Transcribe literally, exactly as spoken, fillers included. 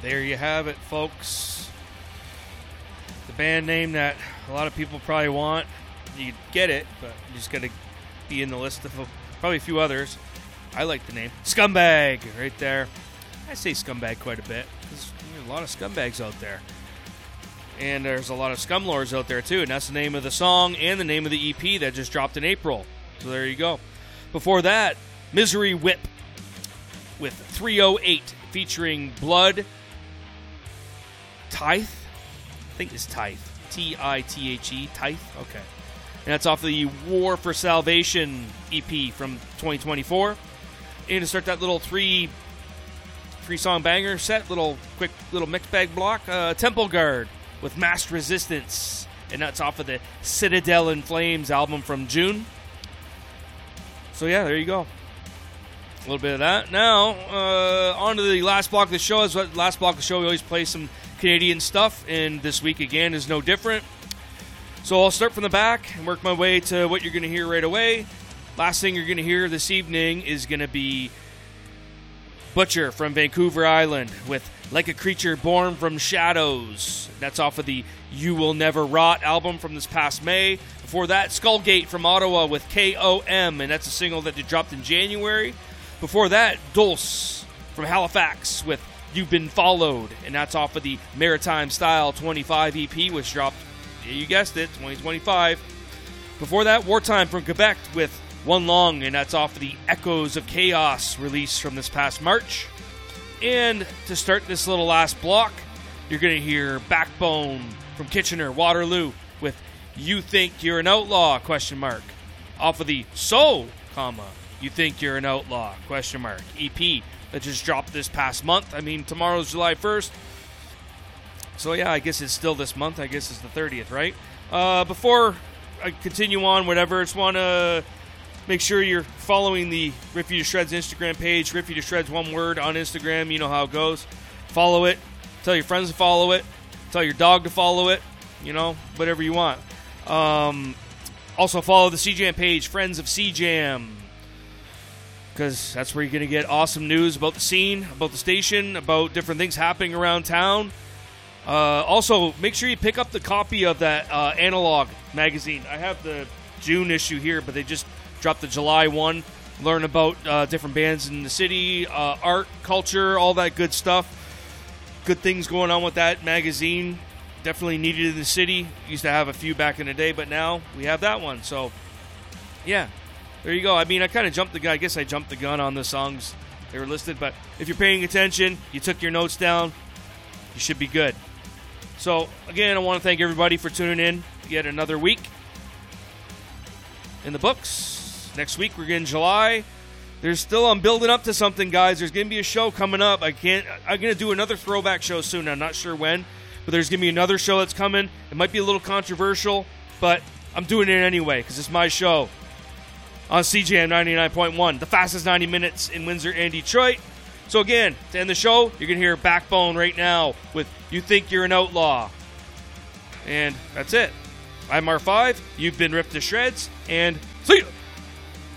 there you have it, folks. The band name that a lot of people probably want. You get it, but you just got to be in the list of probably a few others. I like the name. Scumbag, right there. I say scumbag quite a bit because there's a lot of scumbags out there. And there's a lot of scumlords out there, too. And that's the name of the song and the name of the E P that just dropped in April. So there you go. Before that, Misery Whip with three oh eight featuring Blood Tithe. I think it's Tithe. T I T H E. Tithe? Okay. And that's off of the War for Salvation E P from twenty twenty-four. And to start that little three three song banger set, little quick little mixed bag block, uh, Temple Guard with Masked Resistance. And that's off of the Citadel in Flames album from June. So yeah, there you go. A little bit of that. Now, uh, on to the last block of the show. As what last block of the show, we always play some Canadian stuff, and this week again is no different. So I'll start from the back and work my way to what you're going to hear right away. Last thing you're going to hear this evening is going to be Butcher from Vancouver Island with Like a Creature Born from Shadows. That's off of the You Will Never Rot album from this past May. Before that, Skullgate from Ottawa with K O M, and that's a single that they dropped in January. Before that, Dulce from Halifax with You've Been Followed, and that's off of the Maritime Style twenty-five E P, which dropped, you guessed it, twenty twenty-five. Before that, Wartime from Quebec with One Long, and that's off of the Echoes of Chaos release from this past March. And to start this little last block, you're going to hear Backbone from Kitchener, Waterloo with You Think You're an Outlaw, question mark, off of the So, comma, You Think You're an Outlaw, question mark, E P that just dropped this past month. I mean, tomorrow's July first. So, yeah, I guess it's still this month. I guess it's the thirtieth, right? Uh, before I continue on, whatever, I just want to make sure you're following the Rip You to Shreds Instagram page. Rip You to Shreds, one word, on Instagram. You know how it goes. Follow it. Tell your friends to follow it. Tell your dog to follow it. You know, whatever you want. Um, also, follow the C Jam page, Friends of C Jam. Because that's where you're going to get awesome news about the scene, about the station, about different things happening around town. Uh, also, make sure you pick up the copy of that uh, Analog magazine. I have the June issue here, but they just dropped the July one. Learn about uh, different bands in the city, uh, art, culture, all that good stuff. Good things going on with that magazine. Definitely needed in the city. Used to have a few back in the day, but now we have that one. So, yeah. There you go. I mean, I kind of jumped the gun. I guess I jumped the gun on the songs they were listed. But if you're paying attention, you took your notes down, you should be good. So, again, I want to thank everybody for tuning in yet another week in the books. Next week, we're getting July. There's still, I'm building up to something, guys. There's going to be a show coming up. I can't, I'm going to do another throwback show soon. I'm not sure when, but there's going to be another show that's coming. It might be a little controversial, but I'm doing it anyway because it's my show. On C J M ninety-nine point one, the fastest ninety minutes in Windsor and Detroit. So again, to end the show, you're going to hear Backbone right now with You Think You're an Outlaw. And that's it. I'm R five, you've been ripped to shreds, and see ya!